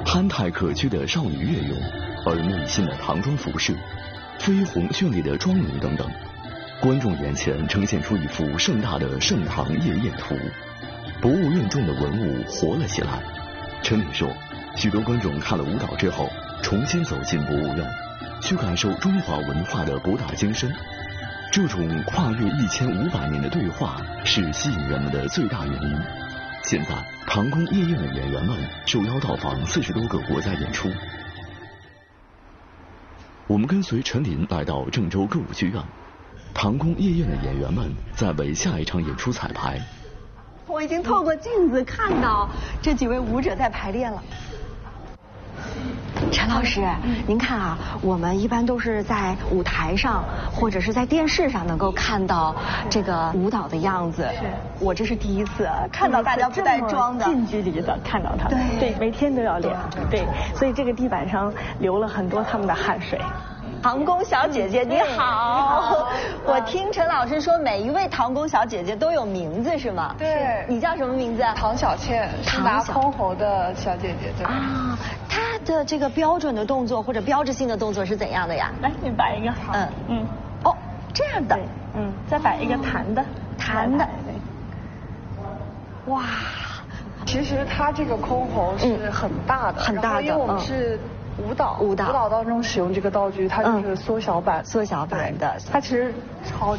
憨态可掬的少女乐咏，而内心的唐装服饰，绯红绚丽的妆容等等，观众眼前呈现出一幅盛大的盛唐夜宴图，博物院中的文物活了起来。陈敏说，许多观众看了舞蹈之后，重新走进博物院，去感受中华文化的博大精深。这种跨越1500年的对话是吸引人们的最大原因。现在，唐宫夜宴的演员们受邀到访40多个国家演出。我们跟随陈琳来到郑州歌舞剧院，唐宫夜宴的演员们在为下一场演出彩排。 我已经透过镜子看到这几位舞者在排练了。陈老师，您看啊，我们一般都是在舞台上或者是在电视上能够看到这个舞蹈的样子。 是， 我这是第一次看到大家不带妆的， 近距离的看到他们。对，每天都要练。对，所以这个地板上流了很多他们的汗水。 唐宫小姐姐你好，我听陈老师说每一位唐宫小姐姐都有名字是吗？ 对， 你叫什么名字？ 唐小倩，是拿箜篌的小姐姐。对啊，她的这个标准的动作或者标志性的动作是怎样的呀？ 来，你摆一个好。 哦，这样的。 再摆一个弹的。 哇， 其实它这个箜篌是很大的， 很大的， 因为我们是舞蹈当中使用这个道具，它就是缩小版的， 它其实超